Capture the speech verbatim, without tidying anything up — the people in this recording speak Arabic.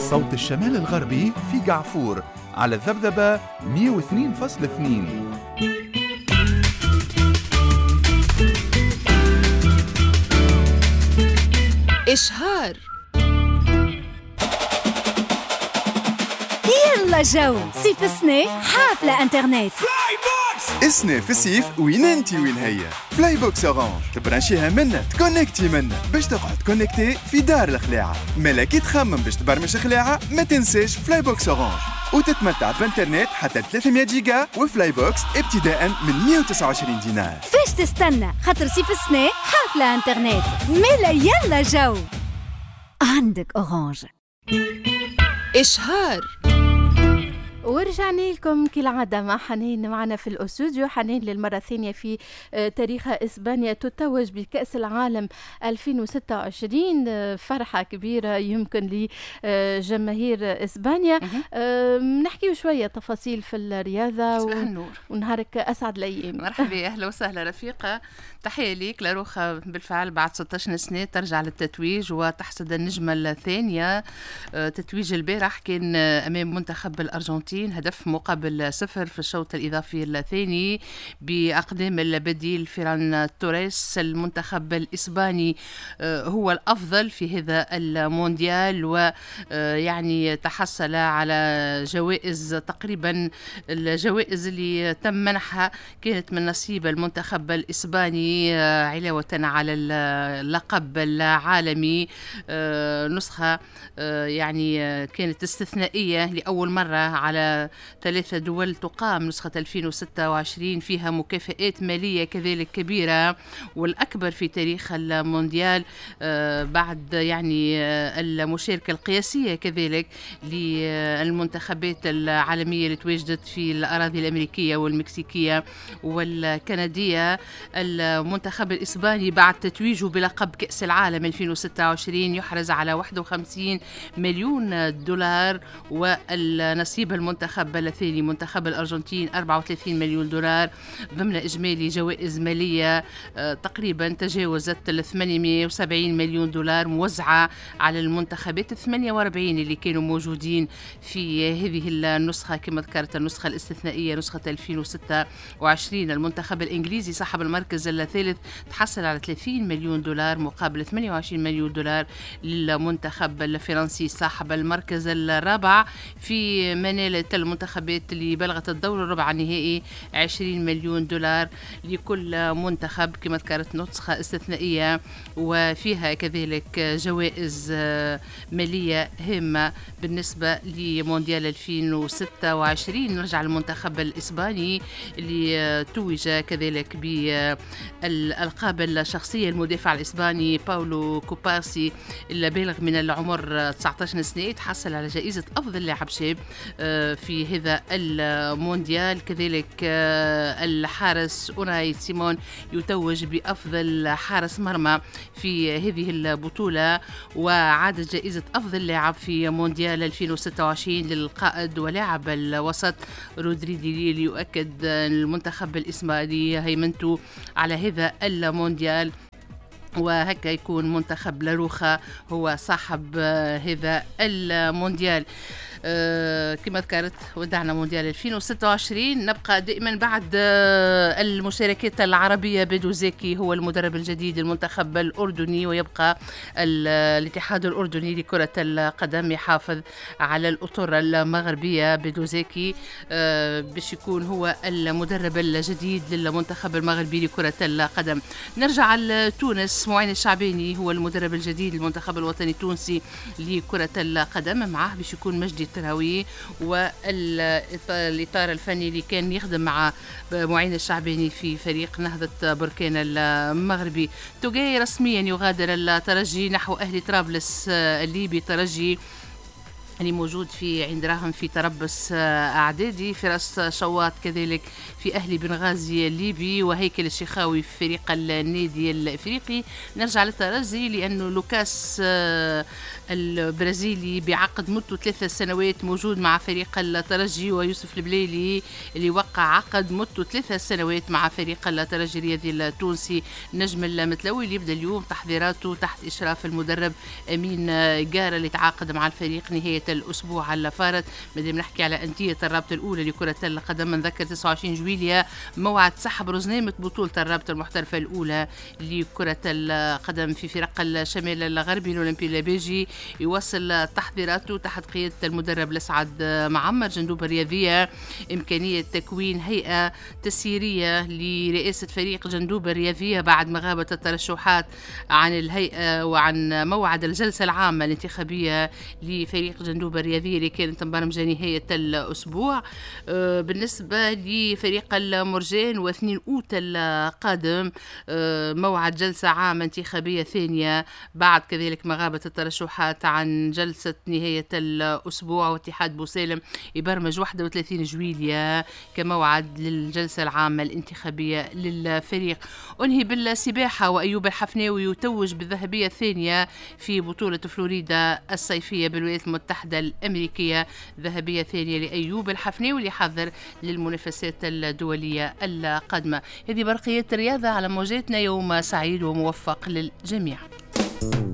صوت الشمال الغربي في جعفور على الذبذبة مئة واثنين فاصلة اثنين. إشهار. يلا جو صيف السنة حافلة انترنت. السنة في الصيف وين انتي وين هي؟ فلاي بوكس اورانج تبرانشيها منا تكونكتي منا باش تقعد كونكتي في دار الخلاعة. ملاكي تخمم باش تبرمج خلاعة ما تنساش فلاي بوكس اورانج وتتمتع بانترنت حتى ثلاثمئة جيجا وفلاي بوكس ابتداء من مئة وتسعة وعشرين دينار. فاش تستنى خاطر صيف السنة حافلة انترنت. ملا يلا جو عندك اورانج. إشهار. ورجعنا لكم كالعادة مع حنين معنا في الأستوديو. حنين للمرة الثانية في تاريخ إسبانيا تتوج بكأس العالم ألفين وستة وعشرين. فرحة كبيرة يمكن لجماهير إسبانيا. نحكي شوية تفاصيل في الرياضة صباح النور ونهارك أسعد الأيام. مرحبا، أهلا وسهلا رفيقة. تحية ليك لاروخا بالفعل بعد ستة عشر سنة ترجع للتتويج وتحصد النجمة الثانية. تتويج البارح كان أمام منتخب الأرجنتين هدف مقابل صفر في الشوط الإضافي الثاني بأقدام البديل فيران توريس. المنتخب الإسباني هو الأفضل في هذا المونديال ويعني تحصل على جوائز، تقريبا الجوائز اللي تم منحها كانت من نصيب المنتخب الإسباني علاوة على اللقب العالمي. نسخة يعني كانت استثنائية لأول مرة على ثلاثة دول تقام نسخة ألفين وستة وعشرين، فيها مكافآت مالية كذلك كبيرة والأكبر في تاريخ المونديال بعد يعني المشاركة القياسية كذلك للمنتخبات العالمية اللي تواجدت في الأراضي الأمريكية والمكسيكية والكندية. المنتخب الإسباني بعد تتويجه بلقب كأس العالم ألفين وستة وعشرين يحرز على واحد وخمسين مليون دولار، والنصيب المنتخب الثاني منتخب الأرجنتين أربعة وثلاثين مليون دولار ضمن إجمالي جوائز مالية تقريبا تجاوزت ثمانمئة وسبعين مليون دولار موزعة على المنتخبات الثمانية وأربعين اللي كانوا موجودين في هذه النسخة. كما ذكرت النسخة الاستثنائية نسخة ألفين وستة وعشرين. المنتخب الإنجليزي صاحب المركز الثالث تحصل على ثلاثين مليون دولار مقابل ثمانية وعشرين مليون دولار للمنتخب الفرنسي صاحب المركز الرابع. في منالة المنتخبات اللي بلغت الدور الربع النهائي عشرين مليون دولار لكل منتخب. كما ذكرت نسخة استثنائية وفيها كذلك جوائز مالية هامة بالنسبة لمونديال ألفين وستة وعشرين. نرجع المنتخب الإسباني اللي توج كذلك بالألقاب الشخصية. المدافع الإسباني باولو كوبارسي اللي بالغ من العمر تسعة عشر سنة تحصل على جائزة أفضل لاعب شاب في هذا المونديال. كذلك الحارس أوناي سيمون يتوج بأفضل حارس مرمى في هذه البطولة، وعادت جائزة أفضل لاعب في مونديال ألفين وستة وعشرين للقائد ولاعب الوسط رودريدي ليؤكد المنتخب الإسباني هيمنته على هذا المونديال، وهكا يكون منتخب لاروخا هو صاحب هذا المونديال. أه كما ذكرت ودعنا مونديال ألفين وستة وعشرين. نبقى دائما بعد أه المشاركات العربية. بدو زكي هو المدرب الجديد للمنتخب الأردني، ويبقى الاتحاد الأردني لكرة القدم يحافظ على الأطر المغربية. بدو زكي أه باش يكون هو المدرب الجديد للمنتخب المغربي لكرة القدم. نرجع لتونس. معين الشعباني هو المدرب الجديد للمنتخب الوطني التونسي لكرة القدم. معه باش يكون مجدي التراوي، والإطار الفني اللي كان يخدم مع معين الشعباني في فريق نهضة بركان المغربي. توجي رسميا يغادر الترجي نحو أهلي طرابلس الليبي. ترجي اللي موجود في عند راهم في تربص أعدادي. فراس شواط كذلك في أهلي بنغازي الليبي، وهيكل الشيخاوي في فريق النادي الإفريقي. نرجع للترجي لأنه لوكاس البرازيلي بعقد مدته ثلاثة سنوات موجود مع فريق الترجي، ويوسف البليلي اللي وقع عقد مدته ثلاثة سنوات مع فريق الترجي الرياضي التونسي. نجم المتلوي اللي يبدأ اليوم تحضيراته تحت إشراف المدرب أمين جارة اللي تعاقد مع الفريق نهاية الأسبوع اللي فارت. مادام نحكي على أندية الرابطة الأولى لكرة القدم، نذكر تسعة وعشرين جويلية موعد سحب رزنامة بطولة الرابطة المحترفة الأولى لكرة القدم في فرق الشمال الغربي. الأولمبي اللباجي يواصل تحضيراته تحت قيادة المدرب الأسعد معمر. جندوبة الرياضية إمكانية تكوين هيئة تسييرية لرئاسة فريق جندوبة الرياضية بعد ما غابت الترشحات عن الهيئة وعن موعد الجلسة العامة الانتخابية لفريق جندوبة الرياضية اللي كانت مبرمجة نهاية الأسبوع. بالنسبة لفريق المرجان واثنين أوت القادم موعد جلسة عامة انتخابية ثانية بعد كذلك ما غابت الترشحات عن جلسة نهاية الأسبوع. واتحاد بوسالم يبرمج واحد وثلاثين جويلية كموعد للجلسة العامة الانتخابية للفريق. أنهي بالسباحة وأيوب الحفناوي يتوج بالذهبية الثانية في بطولة فلوريدا الصيفية بالولايات المتحدة الأمريكية. ذهبية ثانية لأيوب الحفناوي اللي حضر للمنافسات الدولية القادمة. هذه برقية الرياضة على موجاتنا. يوم سعيد وموفق للجميع.